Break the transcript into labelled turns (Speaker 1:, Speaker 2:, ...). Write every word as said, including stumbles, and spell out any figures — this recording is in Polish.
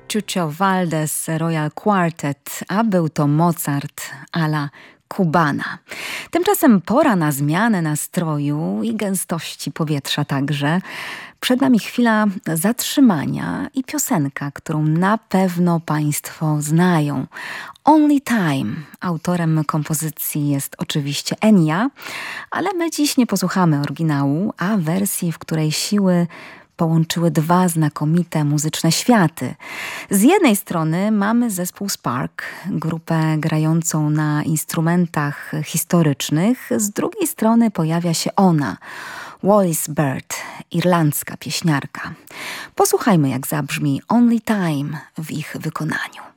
Speaker 1: Chucho Valdez Royal Quartet, a był to Mozart a la Cubana. Tymczasem pora na zmianę nastroju i gęstości powietrza także. Przed nami chwila zatrzymania i piosenka, którą na pewno Państwo znają. Only Time. Autorem kompozycji jest oczywiście Enya, ale my dziś nie posłuchamy oryginału, a wersji, w której siły połączyły dwa znakomite muzyczne światy. Z jednej strony mamy zespół Spark, grupę grającą na instrumentach historycznych, z drugiej strony pojawia się ona, Wallis Bird, irlandzka pieśniarka. Posłuchajmy, jak zabrzmi Only Time w ich wykonaniu.